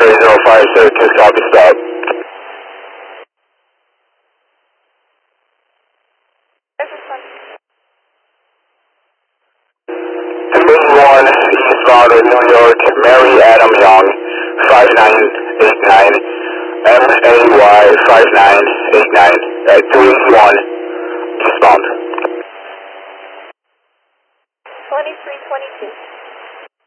3056, copy, stop. Division 1, eastbound of New York, Mary Adam Young, 5989, MAY 5989, at 281, eastbound. 2322.